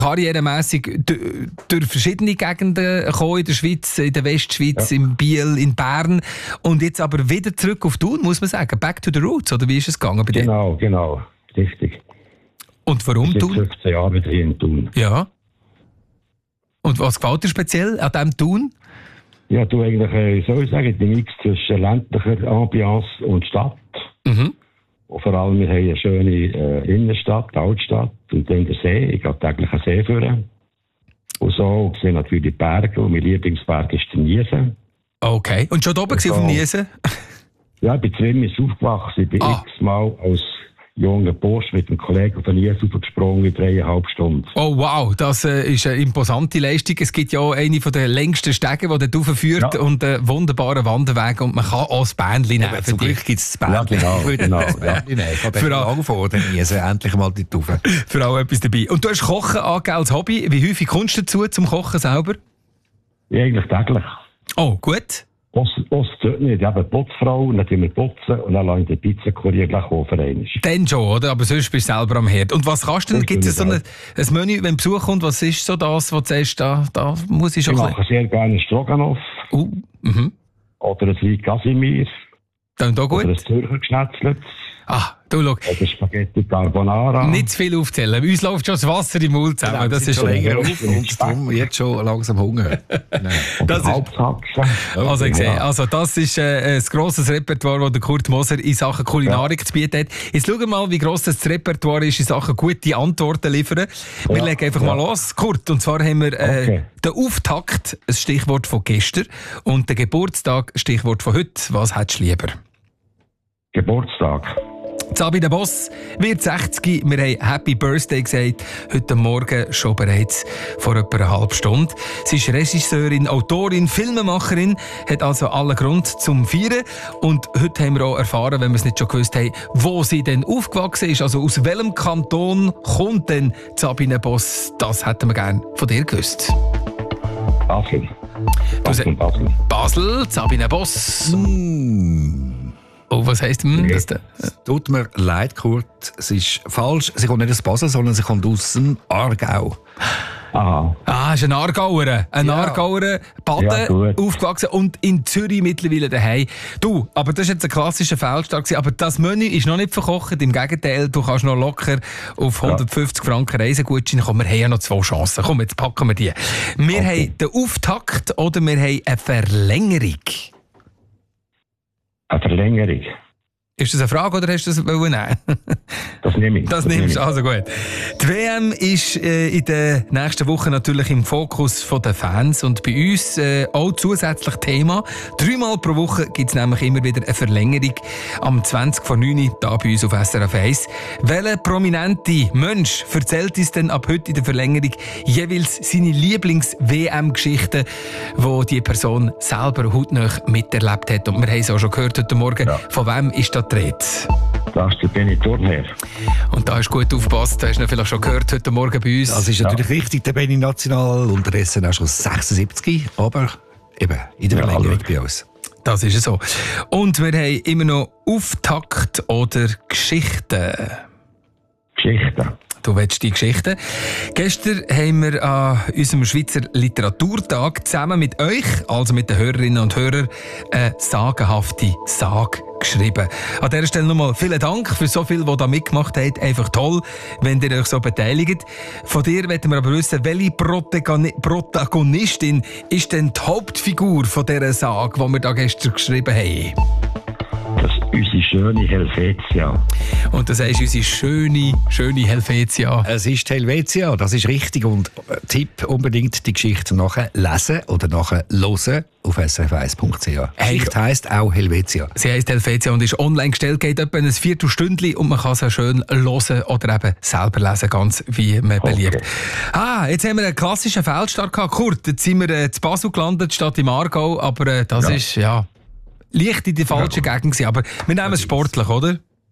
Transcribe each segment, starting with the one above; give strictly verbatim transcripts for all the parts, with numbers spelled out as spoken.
karrieremässig d- durch verschiedene Gegenden gekommen in der Schweiz, in der Westschweiz, ja. in Biel, in Bern und jetzt aber wieder zurück auf Thun, muss man sagen. Back to the roots, oder wie ist es gegangen bei dir? Genau, genau, richtig. Und warum Thun? fünfzehn Jahre wieder hier in Thun. Ja. Und was gefällt dir speziell an diesem Thun? Ja, du eigentlich, äh, soll ich sagen, den Mix zwischen ländlicher Ambiance und Stadt. Mhm. Und vor allem, wir haben eine schöne äh, Innenstadt, Altstadt und dann der See. Ich gehe täglich an den See führen. Und so und sehe natürlich die Berge. Und mein Lieblingsberg ist der Niesen. Okay. Und schon da oben so, auf dem Niesen? Ja, ich bin zu Wimmis aufgewachsen. Ich bin ah. x-mal als junger Bursch mit einem Kollegen auf den Niesen aufgesprungen in dreieinhalb Stunden. Oh wow, das äh, ist eine imposante Leistung. Es gibt ja auch eine der längsten Stege, die dort raufführt ja. und einen wunderbaren Wanderweg und man kann auch das Bändchen nehmen. Ja, zum Glück gibt es das Bändchen. Ja, genau. genau das Bändchen nehmen. Ich habe für lange vor, dann Niesen endlich mal die Taufe. Für alle etwas dabei. Und du hast Kochen angegeben als Hobby. Wie häufig kommst du dazu zum Kochen selber? Ja, eigentlich täglich. Oh, gut. Ost nicht, ich habe eine Putzfrau und dann tun wir putzen und dann lasse ich den Pizzakurier gleich kaufen. Dann schon, oder? Aber sonst bist du selber am Herd. Und was kannst du denn? Gibt es so ein, ein Menü, wenn Besuch kommt, was ist so das, was du sagst, da, da muss ich schon... Ich mache sehr gerne einen Stroganoff. Uh, mhm. Oder ein Wein Casimir. Dann da gut. Oder ein Zürcher Geschnetzlet. Ah, du schau. Oder Spaghetti Carbonara. Nicht zu viel aufzählen. Uns läuft schon das Wasser im Mund zusammen. Genau, das ist schon länger auf und darum jetzt schon langsam Hunger. Das ist, also, ich sehe, also das ist äh, ein grosses Repertoire, das der Kurt Moser in Sachen Kulinarik ja. zu bieten hat. Jetzt schauen wir mal, wie gross das Repertoire ist in Sachen gute Antworten liefern. Wir ja. legen einfach ja. mal los, Kurt. Und zwar haben wir äh, okay. den Auftakt, ein Stichwort von gestern, und den Geburtstag, Stichwort von heute. Was hättest du lieber? Geburtstag. Sabine Boss wird sechzig. Wir haben Happy Birthday gesagt, heute Morgen schon bereits vor etwa einer halben Stunde. Sie ist Regisseurin, Autorin, Filmemacherin, hat also allen Grund zum Feiern. Und heute haben wir auch erfahren, wenn wir es nicht schon gewusst haben, wo sie denn aufgewachsen ist. Also aus welchem Kanton kommt denn Sabine Boss? Das hätten wir gerne von dir gewusst. Basel. Basel, Basel. Basel, Sabine Boss. Mm. Oh, was heisst hm, das denn? Es tut mir leid, Kurt. Es ist falsch. Sie kommt nicht aus Basel, sondern sie kommt aus dem Aargau. Aha. Ah, ist ein Aargauer. Ein ja. Aargauer, Baden, ja, aufgewachsen und in Zürich mittlerweile daheim. Du, aber das war jetzt ein klassischer Fehlstart. Aber das Menü ist noch nicht verkocht. Im Gegenteil, du kannst noch locker auf hundertfünfzig ja. Franken Reisegutschein kommen. Wir haben ja noch zwei Chancen. Komm, jetzt packen wir die. Wir okay. haben den Auftakt oder wir haben eine Verlängerung. Eine Verlängerung. Ist das eine Frage oder hast du das nehmen? Das nehme ich. Das, das nimmst du, also gut. Die W M ist äh, in der nächsten Woche natürlich im Fokus der Fans und bei uns äh, auch zusätzlich Thema. Dreimal pro Woche gibt es nämlich immer wieder eine Verlängerung am zwanzig vor neun hier bei uns auf S R F eins. Welcher prominente Mensch erzählt uns denn ab heute in der Verlängerung jeweils seine Lieblings-W M-Geschichten, die die Person selber hautnah miterlebt hat? Und wir haben es auch schon gehört heute Morgen. Ja. Von wem ist das dreht? Das ist der Benny Thurnherr. Und da hast du gut aufgepasst, du hast ihn vielleicht schon gehört heute Morgen bei uns. Das ist natürlich ja. richtig, der Benny National, unterdessen auch schon sechsundsiebzig, aber eben in der Verlängerung ja, bei uns. Das ist so. Und wir haben immer noch Auftakt oder Geschichten. Geschichten. Du willst die Geschichten. Gestern haben wir an unserem Schweizer Literaturtag zusammen mit euch, also mit den Hörerinnen und Hörern, eine sagenhafte Sage geschrieben. An dieser Stelle nochmal vielen Dank für so viel, die da mitgemacht haben. Einfach toll, wenn ihr euch so beteiligt. Von dir wollen wir aber wissen, welche Protagonistin ist denn die Hauptfigur von dieser Sage, die wir da gestern geschrieben haben? Das ist unsere schöne Helvetia. Und das ist unsere schöne, schöne Helvetia. Es ist Helvetia, das ist richtig. Und äh, Tipp, unbedingt die Geschichte nachher lesen oder nachher hören auf s r f eins punkt c h. Die Geschichte heisst auch Helvetia. Sie heisst Helvetia und ist online gestellt, geht etwa ein Viertelstündchen und man kann sie schön hören oder eben selber lesen, ganz wie man okay. beliebt. Ah, jetzt haben wir einen klassischen Feldstart gehabt. Kurt, jetzt sind wir äh, in Basel gelandet, statt im Aargau, aber äh, das ja. ist, ja... leicht in die falsche ja. Gegend gewesen, aber wir nehmen es sportlich, oder?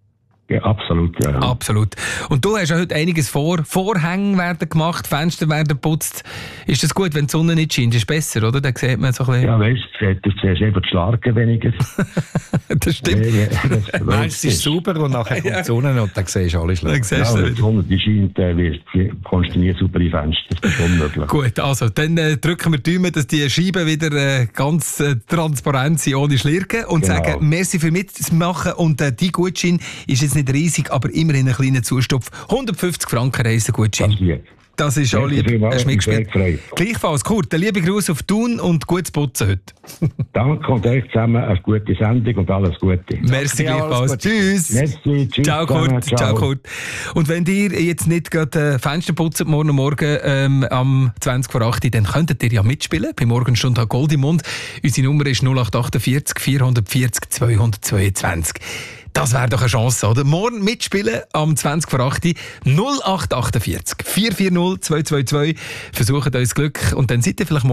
Ja, absolut, ja. Absolut. Und du hast ja heute einiges vor. Vorhänge werden gemacht, Fenster werden geputzt. Ist das gut, wenn die Sonne nicht scheint? Ist besser, oder? Dann sieht man so ein bisschen... Ja, weißt du, du siehst einfach die Schlarken weniger. Das stimmt. Ja, das Nein, es ist super und nachher kommt die Sonne und dann siehst du alles. Dann siehst ja, du wenn die Sonne die scheint, äh, wirst, kommst du nie super in die Fenster. Das ist unmöglich. Gut, also dann äh, drücken wir die Daumen, dass die Scheiben wieder äh, ganz äh, transparent sind, ohne Schlirken. Und Genau. sagen, merci für mitmachen. Und äh, die Gutschein ist jetzt nicht riesig, aber immerhin ein kleiner Zustopf. hundertfünfzig Franken Reisegutschein. Das lieb. Das ist auch lieb. Hast du mitgespielt? Gleichfalls, Kurt, der liebe Gruß auf Thun und gutes Putzen heute. Danke und euch zusammen eine gute Sendung und alles Gute. Merci gleichfalls. Tschüss. Merci, tschüss. Ciao, Kurt. Ciao. Ciao, Kurt. Und wenn ihr jetzt nicht gerade äh, Fenster putzt morgen Morgen ähm, am zwanzig vor acht, dann könntet ihr ja mitspielen bei Morgenstunde Gold im Mund. Unsere Nummer ist null acht achtundvierzig vierhundertvierzig zweihundertzweiundzwanzig. Das wäre doch eine Chance, oder? Morgen mitspielen am zwanzig vor acht null acht achtundvierzig vier vier null zwei zwei zwei. Versucht euch das Glück und dann seid ihr vielleicht morgen